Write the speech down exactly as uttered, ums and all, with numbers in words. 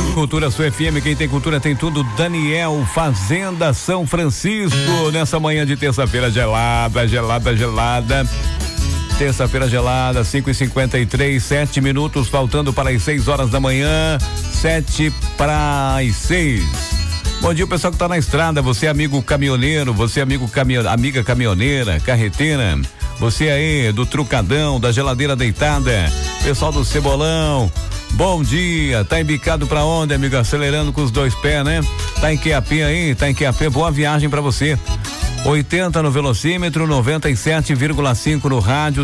Cultura Sua F M, quem tem cultura tem tudo. Daniel Fazenda São Francisco, nessa manhã de terça-feira gelada, gelada, gelada. Terça-feira gelada, cinco e cinquenta e três, sete minutos, faltando para as seis horas da manhã, sete para as seis. Bom dia, o pessoal que está na estrada, você amigo caminhoneiro, você amigo caminho, amiga caminhoneira, carreteira, você aí do trucadão, da geladeira deitada, pessoal do cebolão, bom dia, tá embicado pra onde, amigo? Acelerando com os dois pés, né? Tá em Q A P aí, tá em Q A P, boa viagem pra você. oitenta no velocímetro, noventa e sete vírgula cinco no rádio.